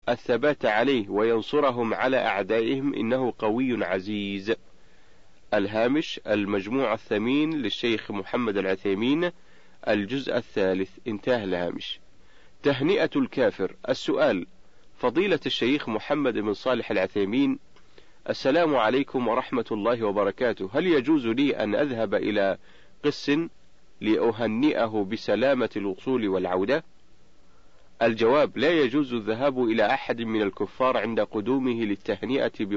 الثبات عليه وينصرهم على أعدائهم، إنه قوي عزيز. الهامش: المجموع الثمين للشيخ محمد العثيمين، الجزء الثالث. انتهى الهامش. تهنئة الكافر. السؤال: فضيلة الشيخ محمد بن صالح العثيمين، السلام عليكم ورحمة الله وبركاته، هل يجوز لي أن أذهب إلى قس لأهنئه بسلامة الوصول والعودة؟ الجواب: لا يجوز الذهاب إلى أحد من الكفار عند قدومه للتهنئة